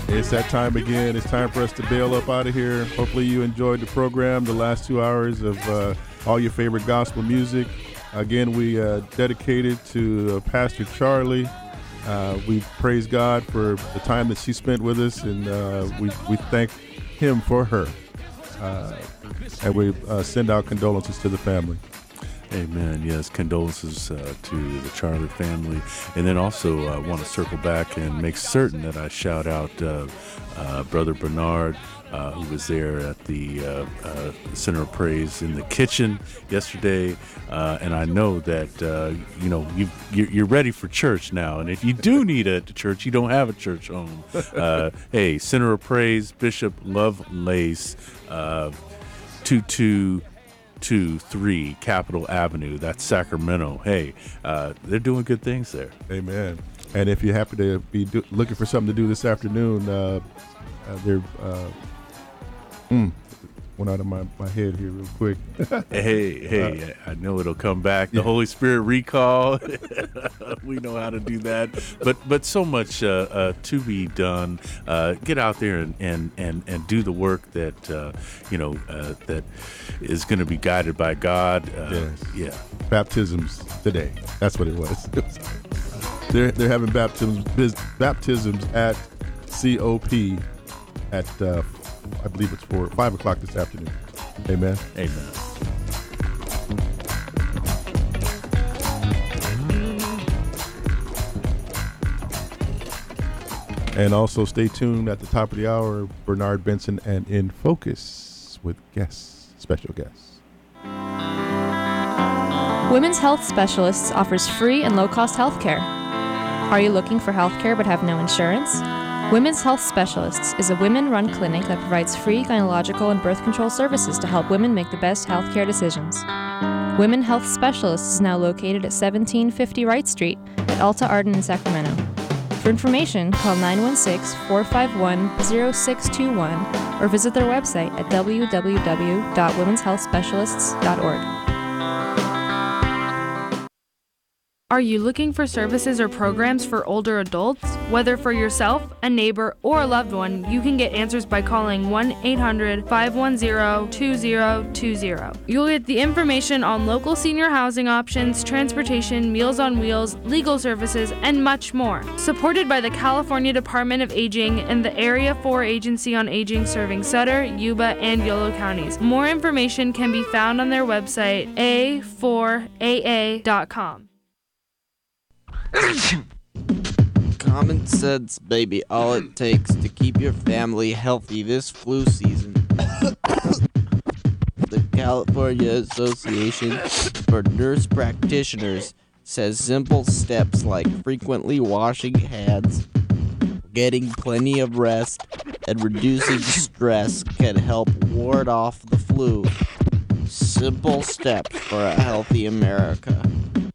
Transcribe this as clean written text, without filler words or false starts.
It's that time again. It's time for us to bail up out of here. Hopefully you enjoyed the program, the last 2 hours of all your favorite gospel music. Again, we dedicated to Pastor Charlie. We praise God for the time that she spent with us, and we thank him for her. And we send our condolences to the family. Amen. Yes, condolences to the Charlie family. And then also want to circle back and make certain that I shout out Brother Bernard, who was there at the Center of Praise in the kitchen yesterday. And I know that, you're ready for church now. And if you do need a church, you don't have a church home. Hey, Center of Praise, Bishop Lovelace, 2223 Capitol Avenue. That's Sacramento. Hey, they're doing good things there. Amen. And if you happen to be looking for something to do this afternoon, they're went out of my head here real quick. Hey, I know it'll come back. The Holy Spirit recall. We know how to do that. But so much to be done. Get out there and do the work that that is going to be guided by God. Yes. Yeah. Baptisms today. That's what it was. They're having baptisms at COP at I believe it's 5 o'clock this afternoon. Amen. Amen. And also stay tuned at the top of the hour, Bernard Benson and In Focus with special guests. Women's Health Specialists offers free and low-cost health care. Are you looking for health care but have no insurance? Women's Health Specialists is a women-run clinic that provides free gynecological and birth control services to help women make the best health care decisions. Women Health Specialists is now located at 1750 Wright Street at Alta Arden in Sacramento. For information, call 916-451-0621 or visit their website at www.womenshealthspecialists.org. Are you looking for services or programs for older adults? Whether for yourself, a neighbor, or a loved one, you can get answers by calling 1-800-510-2020. You'll get the information on local senior housing options, transportation, Meals on Wheels, legal services, and much more. Supported by the California Department of Aging and the Area 4 Agency on Aging serving Sutter, Yuba, and Yolo counties. More information can be found on their website, a4aa.com. Common sense, baby. All it takes to keep your family healthy this flu season. The California Association for Nurse Practitioners says simple steps like frequently washing hands, getting plenty of rest, and reducing stress can help ward off the flu. Simple steps for a healthy America.